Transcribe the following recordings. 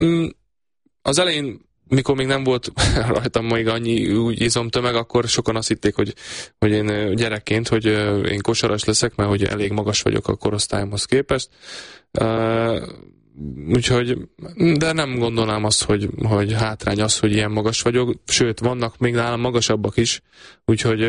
Az elején, mikor még nem volt rajtam még annyi úgy izomtömeg, akkor sokan azt hitték, hogy én gyerekként, hogy én kosaras leszek, mert hogy elég magas vagyok a korosztályomhoz képest. Úgyhogy, de nem gondolnám azt, hogy hátrány az, hogy ilyen magas vagyok, sőt, vannak még nálam magasabbak is, úgyhogy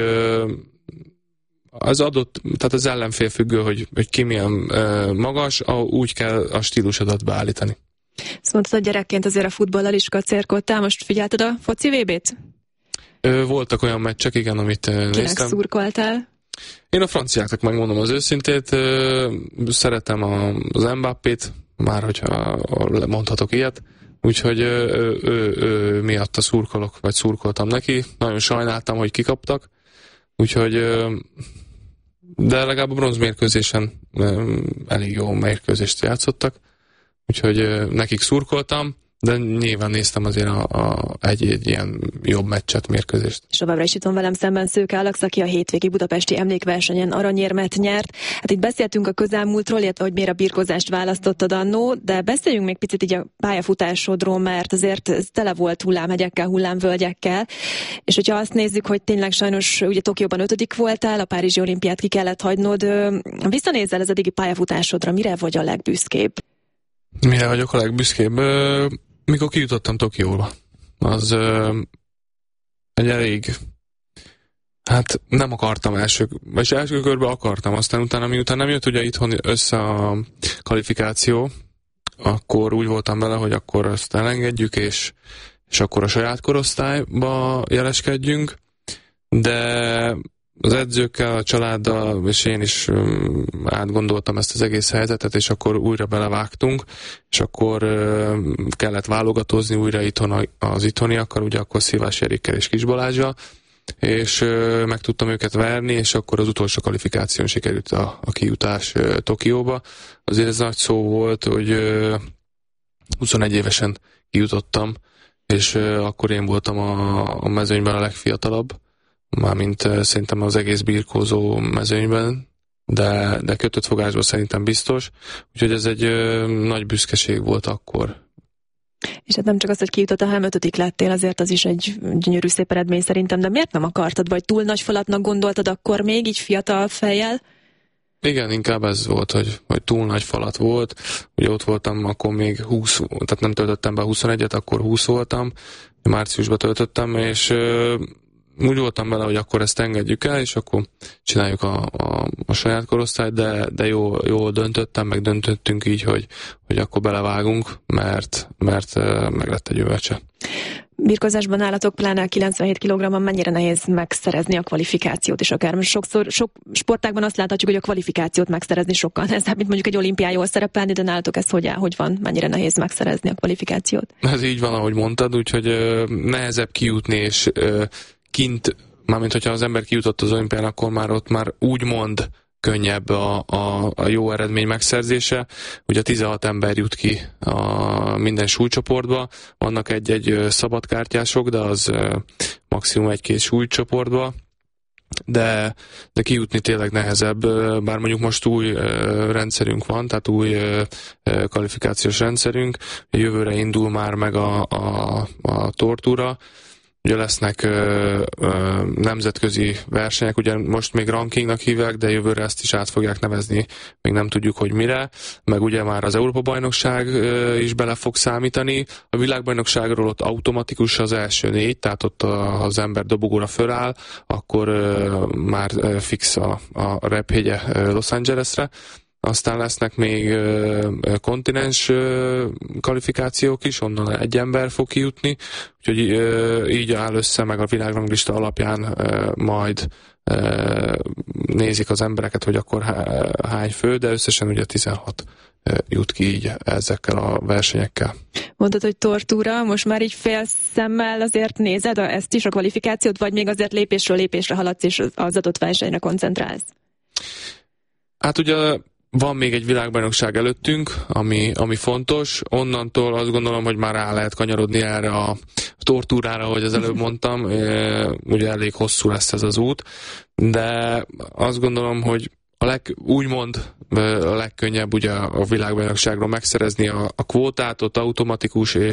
az adott, tehát az ellenfél függő, hogy ki milyen magas, úgy kell a stílusodat beállítani. Azt mondtad, hogy gyerekként azért a futballal is kacérkodtál, most figyelted a foci VB-t? Voltak olyan meccsek, igen, amit néztem. Kinek szurkoltál? Én a franciáknak megmondom az őszintét, szeretem az Mbappét, már hogyha mondhatok ilyet, úgyhogy ő miatta szurkolok, vagy szurkoltam neki. Nagyon sajnáltam, hogy kikaptak, úgyhogy de legalább a bronzmérkőzésen elég jó mérkőzést játszottak, úgyhogy nekik szurkoltam, de nyilván néztem azért egy ilyen jobb meccset, mérkőzést. És továbbra is itt van velem szemben Szőke Alex, aki a hétvégi budapesti emlékversenyen aranyérmet nyert. Hát itt beszéltünk a közelmúltról, illetve hogy miért a birkózást választottad annó, de beszéljünk még picit így a pályafutásodról, mert azért ez tele volt hullámhegyekkel, hullámvölgyekkel, és hogyha azt nézzük, hogy tényleg sajnos ugye Tokióban 5. voltál, a Párizsi olimpiát ki kellett hagynod, visszanézel az eddigi pályafutásodra, mire vagy a legbüszkébb? Mire vagyok a legbüszkébb? Mikor kijutottam Tokióba. Az egy elég... Hát nem akartam első körben akartam, aztán utána miután nem jött ugye itthon össze a kvalifikáció, akkor úgy voltam vele, hogy akkor ezt elengedjük, és akkor a saját korosztályba jeleskedjünk, de az edzőkkel, a családdal, és én is átgondoltam ezt az egész helyzetet, és akkor újra belevágtunk, és akkor kellett válogatózni újra itthon az itthoniakkal, ugye akkor Szilvás Erikkel és Kis Balázsral, és meg tudtam őket verni, és akkor az utolsó kvalifikáción sikerült a kijutás Tokióba. Azért ez nagy szó volt, hogy 21 évesen kijutottam, és akkor én voltam a mezőnyben a legfiatalabb, mármint szerintem az egész birkózó mezőnyben, de kötött fogásban szerintem biztos, úgyhogy ez egy nagy büszkeség volt akkor. És hát nem csak az, hogy kijutottál, hanem 5. lettél, azért az is egy gyönyörű szép eredmény szerintem, de miért nem akartad, vagy túl nagy falatnak gondoltad akkor még, így fiatal fejjel? Igen, inkább ez volt, hogy túl nagy falat volt. Ugye ott voltam, akkor még 20, tehát nem töltöttem be 21-et, akkor 20 voltam, márciusban töltöttem, és úgy voltam vele, hogy akkor ezt engedjük el, és akkor csináljuk a saját korosztályt, de jól döntöttem, meg döntöttünk így, hogy akkor belevágunk, mert meg lett egy gyümölcse. Birkózásban nálatok pláne 97 kg-ban mennyire nehéz megszerezni a kvalifikációt is akár? Sok sportágban azt láthatjuk, hogy a kvalifikációt megszerezni sokkal nehezebb, mint mondjuk egy olimpián jól szerepelni, de nálatok ez hogy van? Mennyire nehéz megszerezni a kvalifikációt? Ez így van, ahogy mondtad, úgyhogy nehezebb kijutni, és kint, mármint hogyha az ember kijutott az olimpián, akkor már ott már úgymond könnyebb a jó eredmény megszerzése. Ugye 16 ember jut ki minden súlycsoportba, vannak egy szabadkártyások, de az maximum 1-2 súlycsoportba, de kijutni tényleg nehezebb, bár mondjuk most új rendszerünk van, tehát új kvalifikációs rendszerünk, jövőre indul már meg a tortúra. Ugye lesznek nemzetközi versenyek, ugye most még rankingnak hívják, de jövőre ezt is át fogják nevezni, még nem tudjuk, hogy mire, meg ugye már az Európa-bajnokság is bele fog számítani. A világbajnokságról ott automatikus az első 4, tehát ott ha az ember dobogóra föláll, akkor már fix a rephegye Los Angelesre. Aztán lesznek még kontinens kvalifikációk is, onnan egy ember fog kijutni, úgyhogy így áll össze, meg a világranglista alapján majd nézik az embereket, hogy akkor hány fő, de összesen ugye 16 jut ki így ezekkel a versenyekkel. Mondtad, hogy tortúra, most már így fél szemmel azért nézed ezt is, a kvalifikációt, vagy még azért lépésről lépésre haladsz, és az adott versenyre koncentrálsz? Hát ugye van még egy világbajnokság előttünk, ami fontos. Onnantól azt gondolom, hogy már rá lehet kanyarodni erre a tortúrára, ahogy az előbb mondtam. Ugye elég hosszú lesz ez az út, de azt gondolom, hogy úgymond a legkönnyebb ugye a világbajnokságról megszerezni a kvótát, ott automatikus,